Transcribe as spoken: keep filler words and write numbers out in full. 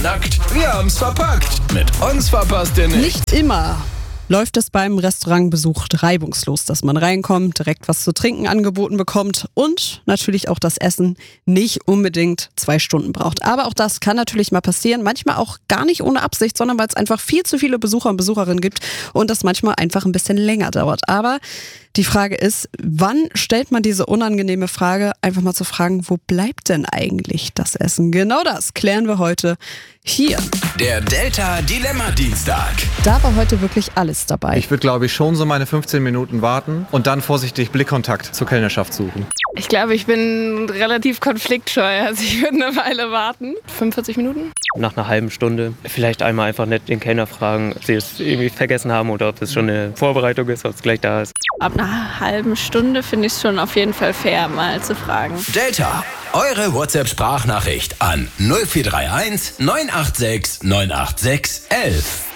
Nackt, wir haben's verpackt. Mit uns verpasst ihr nicht. Nicht immer läuft es beim Restaurantbesuch reibungslos, dass man reinkommt, direkt was zu trinken angeboten bekommt und natürlich auch das Essen nicht unbedingt zwei Stunden braucht. Aber auch das kann natürlich mal passieren, manchmal auch gar nicht ohne Absicht, sondern weil es einfach viel zu viele Besucher und Besucherinnen gibt und das manchmal einfach ein bisschen länger dauert. Aber die Frage ist, wann stellt man diese unangenehme Frage, einfach mal zu fragen, wo bleibt denn eigentlich das Essen? Genau das klären wir heute hier. Der Delta Dilemma Dienstag. Da war heute wirklich alles dabei. Ich würde, glaube ich, schon so meine fünfzehn Minuten warten und dann vorsichtig Blickkontakt zur Kellnerschaft suchen. Ich glaube, ich bin relativ konfliktscheu. Also ich würde eine Weile warten. fünfundvierzig Minuten? Nach einer halben Stunde vielleicht einmal einfach nett den Kellner fragen, ob sie es irgendwie vergessen haben oder ob es schon eine Vorbereitung ist, ob es gleich da ist. Ab einer halben Stunde finde ich es schon auf jeden Fall fair, mal zu fragen. Delta, eure WhatsApp-Sprachnachricht an null vier drei eins neun acht sechs neun acht sechs elf.